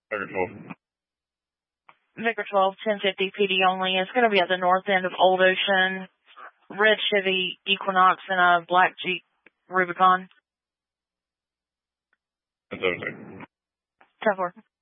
Victor 12. Victor 12, 1050 PD only. It's going to be at the north end of Old Ocean. Red Chevy Equinox and a black Jeep Rubicon. 10-7. 10-4.